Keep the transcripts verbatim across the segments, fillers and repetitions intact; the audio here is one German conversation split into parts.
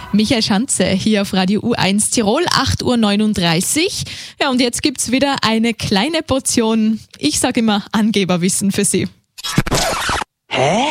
Michael Schanze hier auf Radio U eins Tirol, acht Uhr neununddreißig. Ja, und jetzt gibt's wieder eine kleine Portion, ich sage immer, Angeberwissen für Sie. Hä?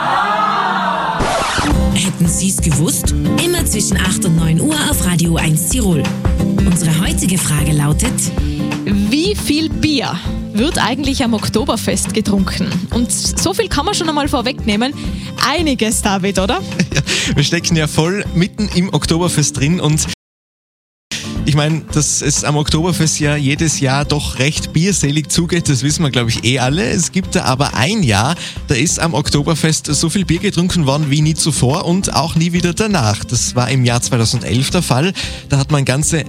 Hätten Sie es gewusst? Immer zwischen acht und neun Uhr auf Radio U eins Tirol. Unsere heutige Frage lautet: Wie viel Bier wird eigentlich am Oktoberfest getrunken? Und so viel kann man schon einmal vorwegnehmen. Einiges, David, oder? Ja, wir stecken ja voll mitten im Oktoberfest drin und ich meine, dass es am Oktoberfest ja jedes Jahr doch recht bierselig zugeht, das wissen wir, glaube ich, eh alle. Es gibt da aber ein Jahr, da ist am Oktoberfest so viel Bier getrunken worden wie nie zuvor und auch nie wieder danach. Das war im Jahr zweitausendelf der Fall. Da hat man ganze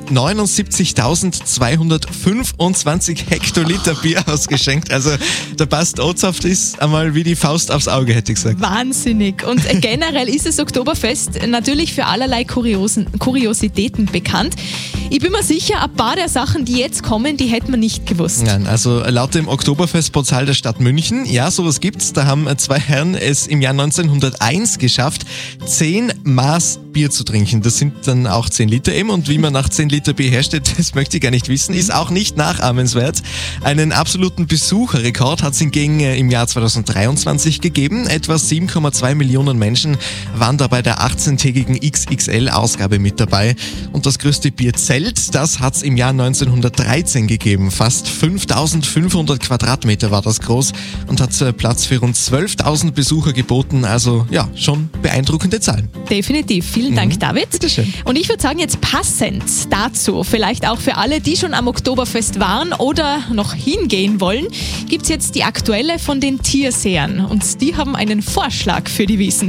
neunundsiebzigtausendzweihundertfünfundzwanzig Hektoliter Bier ausgeschenkt. Also der Bast Otzhaft ist einmal wie die Faust aufs Auge, hätte ich gesagt. Wahnsinnig. Und generell ist das Oktoberfest natürlich für allerlei Kuriosen, Kuriositäten bekannt. Ich bin mir sicher, ein paar der Sachen, die jetzt kommen, die hätte man nicht gewusst. Nein, also laut dem Oktoberfestportal der Stadt München, ja, sowas gibt's. Da haben zwei Herren es im Jahr neunzehnhunderteins geschafft, zehn Maß Bier zu trinken. Das sind dann auch zehn Liter eben. Und wie man nach zehn Liter Bier herstellt, das möchte ich gar nicht wissen. Ist auch nicht nachahmenswert. Einen absoluten Besucherrekord hat es hingegen im Jahr zweitausenddreiundzwanzig gegeben. Etwa sieben Komma zwei Millionen Menschen waren da bei der achtzehntägigen X X L-Ausgabe mit dabei. Und das größte Bierzelt, das hat es im Jahr neunzehnhundertdreizehn gegeben. Fast fünftausendfünfhundert Quadratmeter war das groß und hat Platz für rund zwölftausend Besucher geboten. Also ja, schon beeindruckende Zahlen. Definitiv. Vielen Dank, Mhm. David. Bitteschön. Und ich würde sagen, jetzt passend dazu, vielleicht auch für alle, die schon am Oktoberfest waren oder noch hingehen wollen, gibt es jetzt die aktuelle von den Tiersehern. Und die haben einen Vorschlag für die Wiesn.